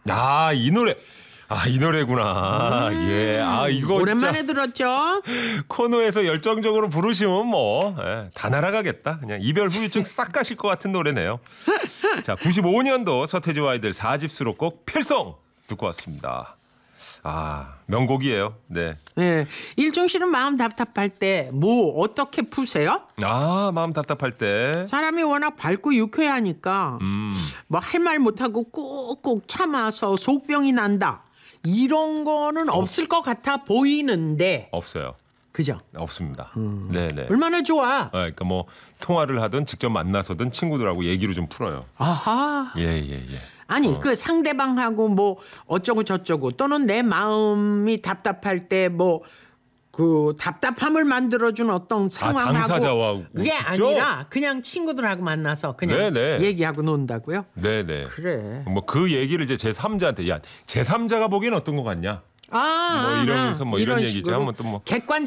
아, 이 노래. 아, 이 노래구나. 예. 아, 이거 오랜만에 진짜 들었죠? 코너에서 열정적으로 부르시면 뭐 다 날아가겠다. 그냥 이별 후유증 싹 가실 것 같은 노래네요. 자, 95년도 서태지와 아이들 4집 수록곡 필성 듣고 왔습니다. 아, 명곡이에요. 네. 예. 일중 씨는 마음 답답할 때 뭐 어떻게 푸세요? 아, 마음 답답할 때. 사람이 워낙 밝고 유쾌하니까 뭐 할 말 못하고 꾹꾹 참아서 속병이 난다. 이런 거는 없을 것 같아 보이는데. 없어요. 그죠? 없습니다. 네네. 얼마나 좋아. 그러니까 뭐 통화를 하든 직접 만나서든 친구들하고 얘기로 좀 풀어요. 아하. 예. 아니 그 상대방하고 뭐 어쩌고 저쩌고 또는 내 마음이 답답할 때 뭐 그 답답함을 만들어준 어떤 상황하고 당사자와 그게 직접? 아니라 그냥 친구들하고 만나서 그냥 네네. 얘기하고 논다고요? 네네. 그래. 뭐 그 얘기를 이제 제3자한테 야 제3자가 보기엔 어떤 것 같냐? 아, 뭐 이러면서 뭐 이런 얘기죠. 식으로 하면 또 뭐 객관